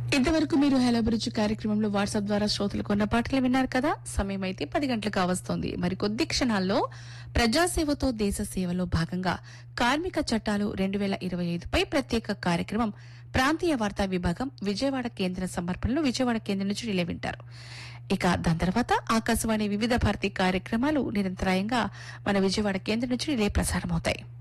ఇంతవరకు మీరు హలో అభిరుచి కార్యక్రమంలో వాట్సాప్ ద్వారా శ్రోతలు కొన్న పాటలు విన్నారు కదా. సమయం అయితే 10 గంటలకు కావస్తోంది. మరి కొద్ది క్షణాల్లో ప్రజాసేవతో దేశ సేవలో భాగంగా కార్మిక చట్టాలు 2025 పై ప్రత్యేక కార్యక్రమం ప్రాంతీయ వార్తా విభాగం విజయవాడ కేంద్ర సమర్పణలో విజయవాడ కేంద్రం నుంచి రిలే వింటారు. ఇక దాని తర్వాత ఆకాశవాణి వివిధ భారతి కార్యక్రమాలు నిరంతరాయంగా మన విజయవాడ కేంద్రం నుంచి రిలే ప్రసారమవుతాయి.